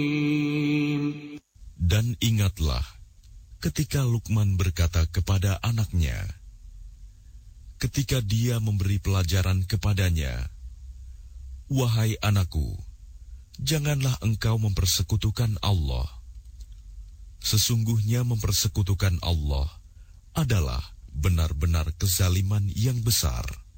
Dan ingatlah ketika Luqman berkata kepada anaknya, ketika dia memberi pelajaran kepadanya, "Wahai anakku, janganlah engkau mempersekutukan Allah. Sesungguhnya mempersekutukan Allah adalah benar-benar kezaliman yang besar."